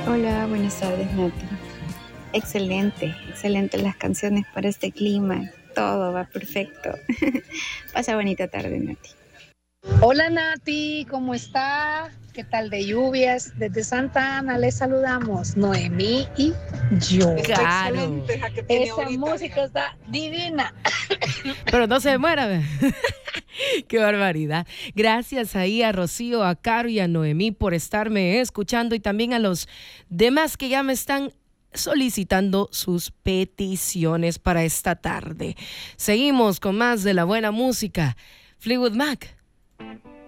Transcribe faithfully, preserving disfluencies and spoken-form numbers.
Hola, buenas tardes, Nati. Excelente, excelente las canciones para este clima. Todo va perfecto. Pasa bonita tarde, Nati. Hola Nati, ¿cómo está? ¿Qué tal de lluvias? Desde Santa Ana les saludamos, Noemí y yo. Claro. Esa música está divina. Pero no se muera. ¿ve? Qué barbaridad. Gracias ahí a Rocío, a Caro y a Noemí por estarme escuchando y también a los demás que ya me están solicitando sus peticiones para esta tarde. Seguimos con más de la buena música. Fleetwood Mac.